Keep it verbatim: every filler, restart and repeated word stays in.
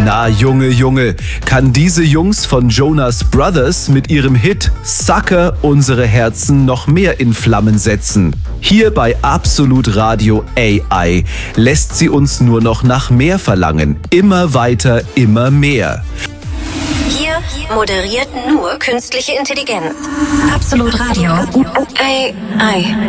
Na Junge, Junge, kann diese Jungs von Jonas Brothers mit ihrem Hit Sucker unsere Herzen noch mehr in Flammen setzen? Hier bei Absolut Radio A I lässt sie uns nur noch nach mehr verlangen. Immer weiter, immer mehr. Hier moderiert nur künstliche Intelligenz. Absolut Radio A I.